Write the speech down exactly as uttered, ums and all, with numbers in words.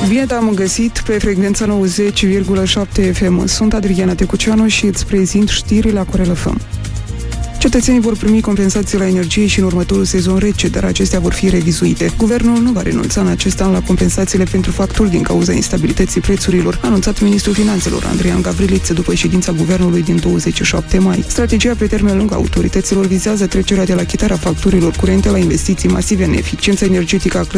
Bine te-am găsit pe frecvența nouăzeci virgulă șapte F M. Sunt Adriana Tecuceanu și îți prezint știrile Corel F M. Cetățenii vor primi compensații la energie și în următorul sezon rece, dar acestea vor fi revizuite. Guvernul nu va renunța în acest an la compensațiile pentru facturi din cauza instabilității prețurilor, a anunțat ministrul finanțelor Andrian Gavriliță după ședința guvernului din douăzeci și șapte mai. Strategia pe termen lung a autorităților vizează trecerea de la achitarea facturilor curente la investiții masive în eficiență energetică a